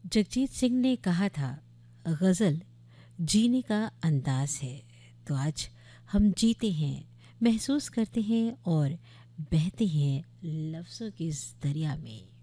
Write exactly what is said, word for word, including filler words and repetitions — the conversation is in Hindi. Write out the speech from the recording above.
जगजीत सिंह ने कहा था, गज़ल जीने का अंदाज है। तो आज हम जीते हैं, महसूस करते हैं और बहते हैं लफ्ज़ों के इस दरिया में।